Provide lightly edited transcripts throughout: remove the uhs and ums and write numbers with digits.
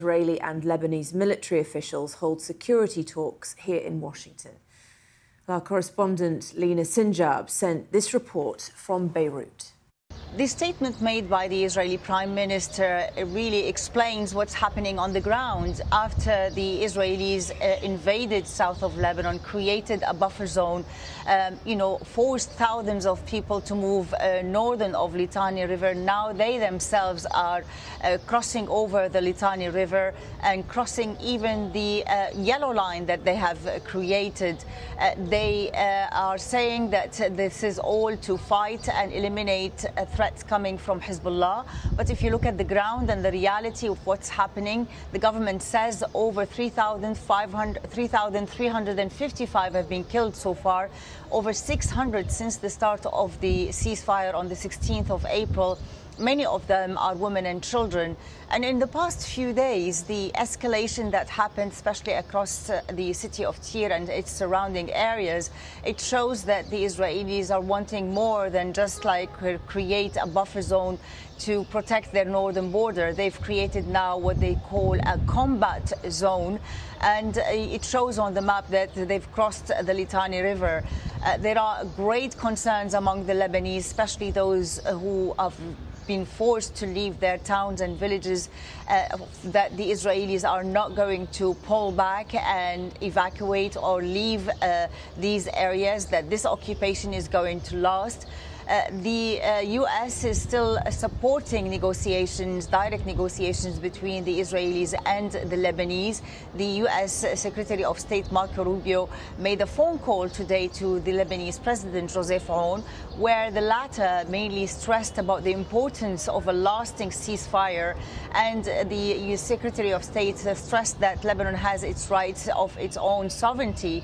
Israeli and Lebanese military officials hold security talks here in Washington. Our correspondent Lina Sinjab sent this report from Beirut. The statement made by the Israeli Prime Minister really explains what's happening on the ground after the Israelis invaded south of Lebanon, created a buffer zone, forced thousands of people to move northern of Litani River. Now they themselves are crossing over the Litani River and crossing even the yellow line that they have created. They are saying that this is all to fight and eliminate threats coming from Hezbollah. But if you look at the ground and the reality of what's happening, the government says over 3,355 have been killed so far, over 600 since the start of the ceasefire on the 16th of April. Many of them are women and children. And in the past few days, the escalation that happened, especially across the city of Tyre and its surrounding areas, it shows that the Israelis are wanting more than just create a buffer zone to protect their northern border. They've created now what they call a combat zone, and it shows on the map that they've crossed the Litani River. There are great concerns among the Lebanese, especially those who have been forced to leave their towns and villages, that the Israelis are not going to pull back and evacuate or leave these areas, that this occupation is going to last. The U.S. is still supporting negotiations, direct negotiations between the Israelis and the Lebanese. The U.S. Secretary of State Marco Rubio made a phone call today to the Lebanese President Joseph Aoun, where the latter mainly stressed about the importance of a lasting ceasefire. And the U.S. Secretary of State stressed that Lebanon has its rights of its own sovereignty.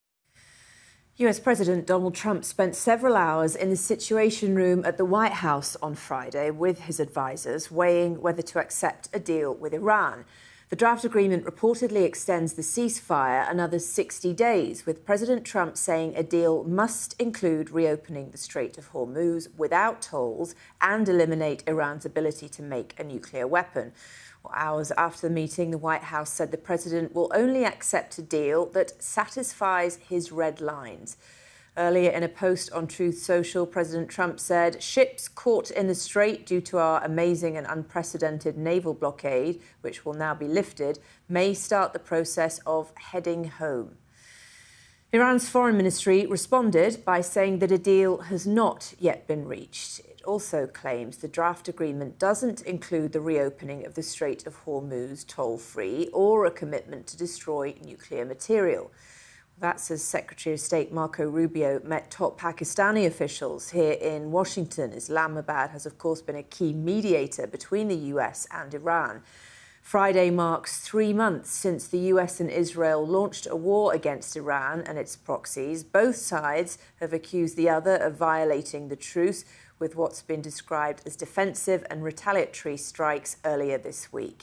US President Donald Trump spent several hours in the Situation Room at the White House on Friday with his advisers, weighing whether to accept a deal with Iran. The draft agreement reportedly extends the ceasefire another 60 days, with President Trump saying a deal must include reopening the Strait of Hormuz without tolls and eliminate Iran's ability to make a nuclear weapon. Well, hours after the meeting, the White House said the president will only accept a deal that satisfies his red lines. Earlier in a post on Truth Social, President Trump said ships caught in the strait due to our amazing and unprecedented naval blockade, which will now be lifted, may start the process of heading home. Iran's foreign ministry responded by saying that a deal has not yet been reached. It also claims the draft agreement doesn't include the reopening of the Strait of Hormuz toll-free or a commitment to destroy nuclear material. That's as Secretary of State Marco Rubio met top Pakistani officials here in Washington. Islamabad has, of course, been a key mediator between the US and Iran. Friday marks 3 months since the US and Israel launched a war against Iran and its proxies. Both sides have accused the other of violating the truce with what's been described as defensive and retaliatory strikes earlier this week.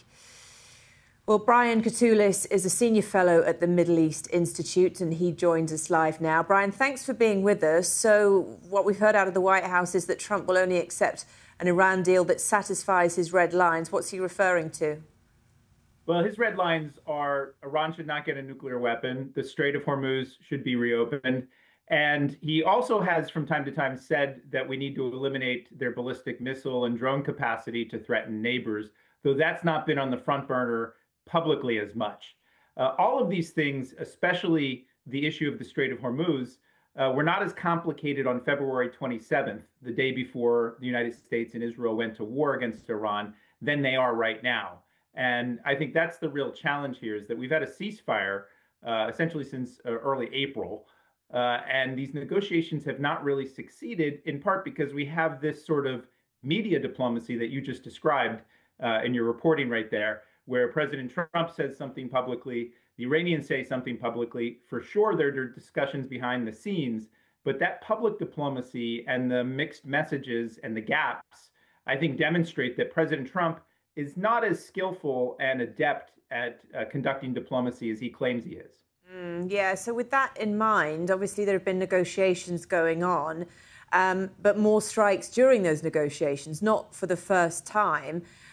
Well, Brian Katulis is a senior fellow at the Middle East Institute, and he joins us live now. Brian, thanks for being with us. So what we've heard out of the White House is that Trump will only accept an Iran deal that satisfies his red lines. What's he referring to? Well, his red lines are Iran should not get a nuclear weapon. The Strait of Hormuz should be reopened. And he also has from time to time said that we need to eliminate their ballistic missile and drone capacity to threaten neighbors, though that's not been on the front burner publicly as much. All of these things, especially the issue of the Strait of Hormuz, were not as complicated on February 27th, the day before the United States and Israel went to war against Iran, than they are right now. And I think that's the real challenge here, is that we've had a ceasefire essentially since early April. And these negotiations have not really succeeded, in part because we have this sort of media diplomacy that you just described in your reporting right there, where President Trump says something publicly, the Iranians say something publicly. For sure, there are discussions behind the scenes, but that public diplomacy and the mixed messages and the gaps, I think, demonstrate that President Trump is not as skillful and adept at conducting diplomacy as he claims he is. Yeah, so with that in mind, obviously there have been negotiations going on, but more strikes during those negotiations, not for the first time.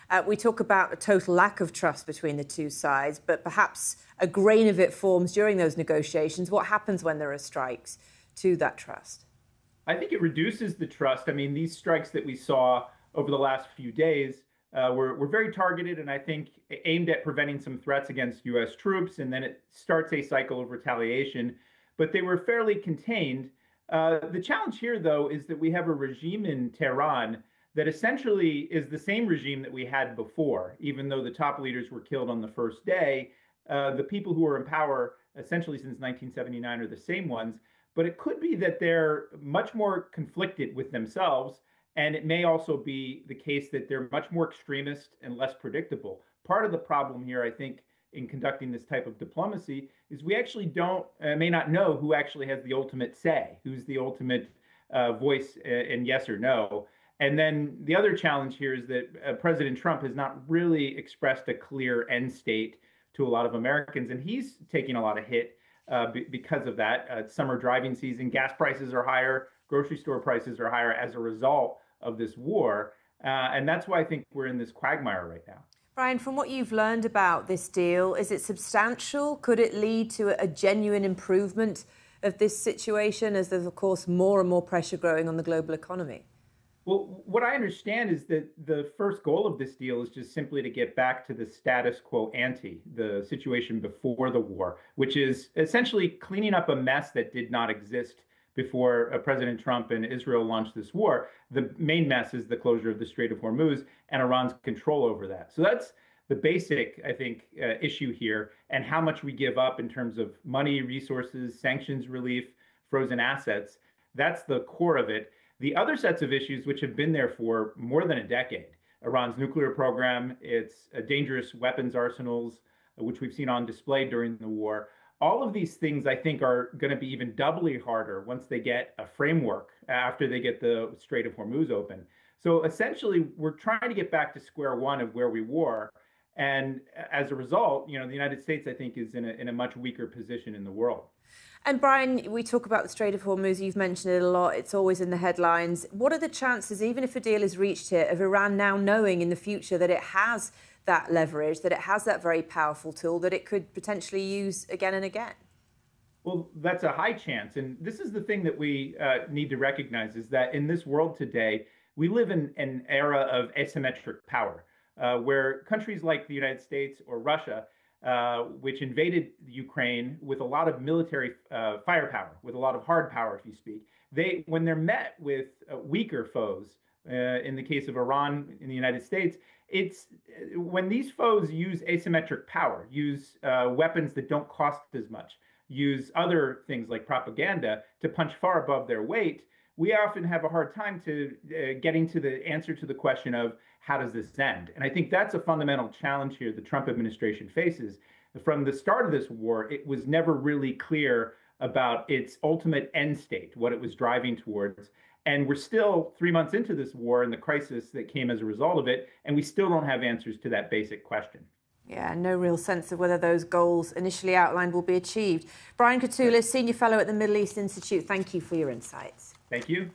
We talk about a total lack of trust between the two sides, but perhaps a grain of it forms during those negotiations. What happens when there are strikes to that trust? I think it reduces the trust. I mean, these strikes that we saw over the last few days were very targeted and I think aimed at preventing some threats against U.S. troops, and then it starts a cycle of retaliation. But they were fairly contained. The challenge here, though, is that we have a regime in Tehran that essentially is the same regime that we had before. Even though the top leaders were killed on the first day, the people who are in power essentially since 1979 are the same ones. But it could be that they're much more conflicted with themselves, and it may also be the case that they're much more extremist and less predictable. Part of the problem here, I think, in conducting this type of diplomacy is we actually may not know who actually has the ultimate say, who's the ultimate voice in yes or no. And then the other challenge here is that President Trump has not really expressed a clear end state to a lot of Americans, and he's taking a lot of hit because of that. Summer driving season, gas prices are higher, grocery store prices are higher as a result of this war. And that's why I think we're in this quagmire right now. Brian, from what you've learned about this deal, is it substantial? Could it lead to a genuine improvement of this situation as there's, of course, more and more pressure growing on the global economy? Well, what I understand is that the first goal of this deal is just simply to get back to the status quo ante, the situation before the war, which is essentially cleaning up a mess that did not exist before President Trump and Israel launched this war. The main mess is the closure of the Strait of Hormuz and Iran's control over that. So that's the basic, I think, issue here, and how much we give up in terms of money, resources, sanctions relief, frozen assets. That's the core of it. The other sets of issues, which have been there for more than a decade, Iran's nuclear program, its dangerous weapons arsenals, which we've seen on display during the war, all of these things, I think, are going to be even doubly harder once they get a framework after they get the Strait of Hormuz open. So essentially, we're trying to get back to square one of where we were. And as a result, the United States, I think, is in a much weaker position in the world. And Brian, we talk about the Strait of Hormuz. You've mentioned it a lot. It's always in the headlines. What are the chances, even if a deal is reached here, of Iran now knowing in the future that it has that leverage, that it has that very powerful tool that it could potentially use again and again? Well, that's a high chance. And this is the thing that we need to recognize, is that in this world today, we live in an era of asymmetric power, where countries like the United States or Russia, which invaded Ukraine with a lot of military firepower, with a lot of hard power, if you speak, when they're met with weaker foes, in the case of Iran in the United States, it's when these foes use asymmetric power, use weapons that don't cost as much, use other things like propaganda to punch far above their weight, we often have a hard time to getting to the answer to the question of how does this end? And I think that's a fundamental challenge here the Trump administration faces. From the start of this war, it was never really clear about its ultimate end state, what it was driving towards. And we're still 3 months into this war and the crisis that came as a result of it, and we still don't have answers to that basic question. Yeah, no real sense of whether those goals initially outlined will be achieved. Brian Katulis, Senior Fellow at the Middle East Institute, thank you for your insights. Thank you.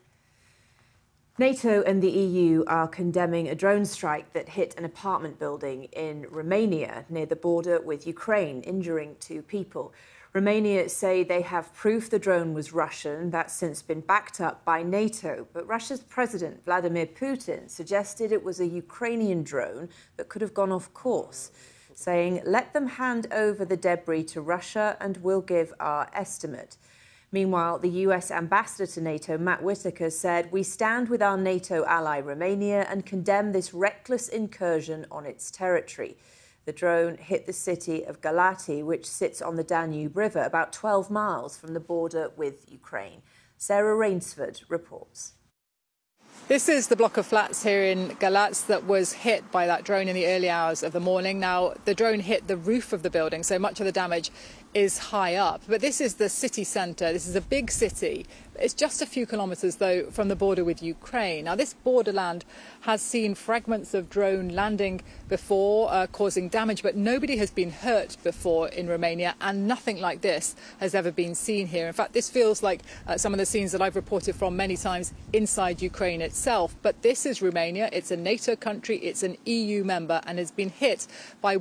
NATO and the EU are condemning a drone strike that hit an apartment building in Romania near the border with Ukraine, injuring 2 people. Romania say they have proof the drone was Russian. That's since been backed up by NATO. But Russia's President Vladimir Putin suggested it was a Ukrainian drone that could have gone off course, saying, let them hand over the debris to Russia and we'll give our estimate. Meanwhile, the US ambassador to NATO, Matt Whitaker, said, we stand with our NATO ally Romania and condemn this reckless incursion on its territory. The drone hit the city of Galati, which sits on the Danube River, about 12 miles from the border with Ukraine. Sarah Rainsford reports. This is the block of flats here in Galatz that was hit by that drone in the early hours of the morning. Now, the drone hit the roof of the building, so much of the damage is high up. But this is the city centre. This is a big city. It's just a few kilometres, though, from the border with Ukraine. Now, this borderland has seen fragments of drone landing before, causing damage, but nobody has been hurt before in Romania, and nothing like this has ever been seen here. In fact, this feels like some of the scenes that I've reported from many times inside Ukraine itself. But this is Romania. It's a NATO country. It's an EU member and has been hit by